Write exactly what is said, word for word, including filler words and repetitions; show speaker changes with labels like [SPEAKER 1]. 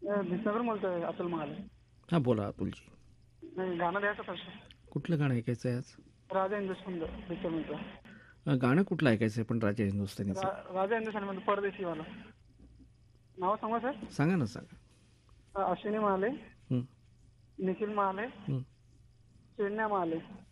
[SPEAKER 1] भिसनगर बोलतोय, अतुल महाले.
[SPEAKER 2] हां बोला अतुलजी.
[SPEAKER 1] नाही, गाणं द्यायचं तसं.
[SPEAKER 2] कुठलं गाणं ऐकायचं आहे आज?
[SPEAKER 1] राजा हिंदुस्थान पिक्चरमधलं.
[SPEAKER 2] अ, गाणं कुठलं ऐकायचं आहे पण राजा
[SPEAKER 1] रा
[SPEAKER 2] हिंदुस्थानीचं?
[SPEAKER 1] राजा हिंदुस्थानमधलं परदेशीवाला. नाव सांगा सर.
[SPEAKER 2] सांगा ना सांगा.
[SPEAKER 1] अ, अश्विनी महाले,
[SPEAKER 2] हं,
[SPEAKER 1] निखिल महाले,
[SPEAKER 2] हं.
[SPEAKER 1] चिन्या महाले.